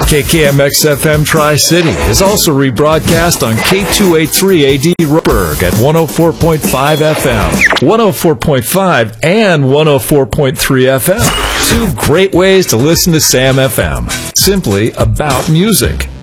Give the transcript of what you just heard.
KKMX-FM Tri-City is also rebroadcast on K283AD Roberg at 104.5 FM, 104.5, and 104.3 FM. Two great ways to listen to Sam FM. Simply about music.